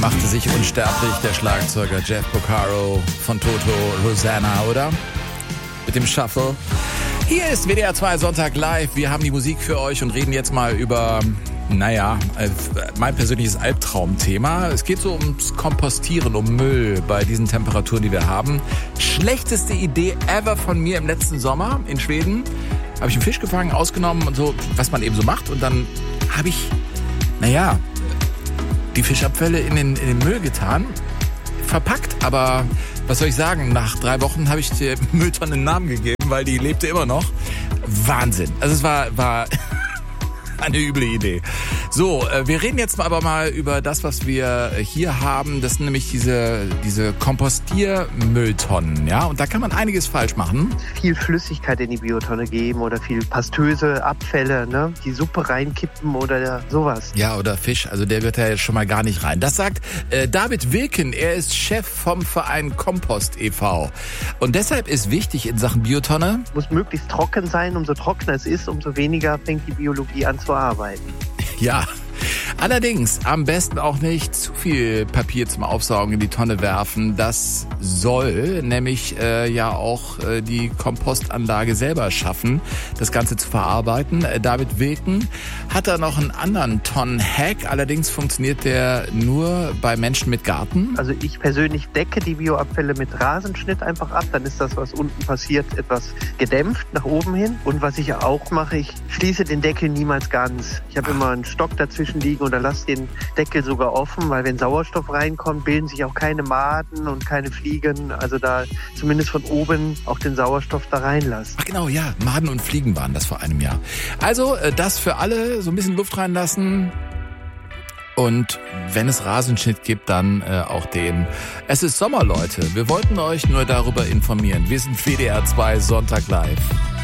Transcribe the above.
machte sich unsterblich der Schlagzeuger Jeff Porcaro von Toto Rosanna, oder? Mit dem Shuffle. Hier ist WDR 2 Sonntag live. Wir haben die Musik für euch und reden jetzt mal über, mein persönliches Albtraumthema. Es geht so ums Kompostieren, um Müll bei diesen Temperaturen, die wir haben. Schlechteste Idee ever von mir im letzten Sommer in Schweden. Habe ich einen Fisch gefangen, ausgenommen und so, was man eben so macht. Und dann habe ich, die Fischabfälle in den Müll getan. Verpackt, aber was soll ich sagen? Nach 3 Wochen habe ich der Mülltonne einen Namen gegeben, weil die lebte immer noch. Wahnsinn. Also es war eine üble Idee. So, wir reden jetzt aber mal über das, was wir hier haben. Das sind nämlich diese Kompostiermülltonnen, ja. Und da kann man einiges falsch machen. Viel Flüssigkeit in die Biotonne geben oder viel pastöse Abfälle, ne? Die Suppe reinkippen oder sowas. Ja, oder Fisch. Also der wird ja jetzt schon mal gar nicht rein. Das sagt David Wilken. Er ist Chef vom Verein Kompost e.V. Und deshalb ist wichtig in Sachen Biotonne. Muss möglichst trocken sein. Umso trockener es ist, umso weniger fängt die Biologie an zu arbeiten. Ja, allerdings am besten auch nicht zu viel Papier zum Aufsaugen in die Tonne werfen. Das soll nämlich auch die Kompostanlage selber schaffen, das Ganze zu verarbeiten. David Wilken hat da noch einen anderen Tonnen-Hack. Allerdings funktioniert der nur bei Menschen mit Garten. Also ich persönlich decke die Bioabfälle mit Rasenschnitt einfach ab. Dann ist das, was unten passiert, etwas gedämpft nach oben hin. Und was ich auch mache, ich schließe den Deckel niemals ganz. Ich habe immer einen Stock dazwischen liegen oder lasse den Deckel sogar offen, weil wenn Sauerstoff reinkommt, bilden sich auch keine Maden und keine Fliegen. Also da zumindest von oben auch den Sauerstoff da reinlassen. Ach genau, ja. Maden und Fliegen waren das vor einem Jahr. Also das für alle, so ein bisschen Luft reinlassen. Und wenn es Rasenschnitt gibt, dann auch den. Es ist Sommer, Leute. Wir wollten euch nur darüber informieren. Wir sind WDR 2 Sonntag live.